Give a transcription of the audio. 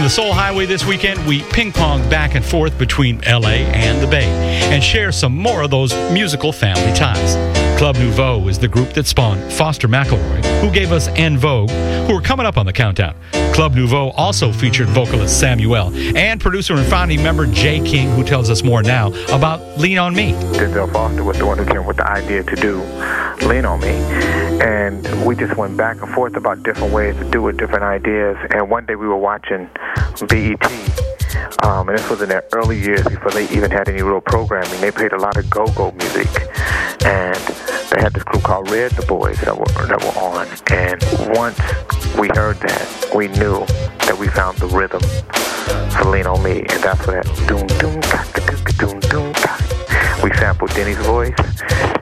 the Soul Highway this weekend, we ping-pong back and forth between L.A. and the Bay and share some more of those musical family ties. Club Nouveau is the group that spawned Foster McElroy, who gave us En Vogue, who are coming up on the countdown. Club Nouveau also featured vocalist Samuel and producer and founding member Jay King, who tells us more now about Lean on Me. Denzel Foster was the one who came with the idea to do Lean on Me. And we just went back and forth about different ways to do it, different ideas. And one day we were watching BET. And this was in their early years before they even had any real programming. They played a lot of go-go music. And they had this group called Red the Boys that were on. And once we heard that, we knew that we found the rhythm for Lean on Me. And that's what that doom doom doom doom doom. We sampled Denny's voice